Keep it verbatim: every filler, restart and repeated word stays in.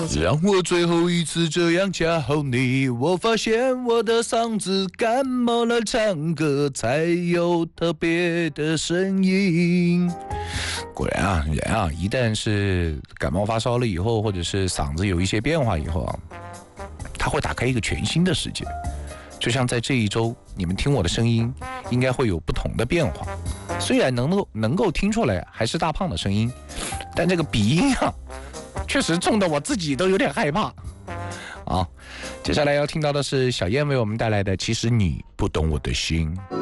让我最后一次这样叫你，我发现我的嗓子感冒了，唱歌才有特别的声音。果然啊，人啊，一旦是感冒发烧了以后，或者是嗓子有一些变化以后啊，他会打开一个全新的世界。就像在这一周，你们听我的声音，应该会有不同的变化。虽然能够能够听出来还是大胖的声音，但这个鼻音啊，确实重的我自己都有点害怕。啊，接下来要听到的是小燕为我们带来的《其实你不懂我的心》。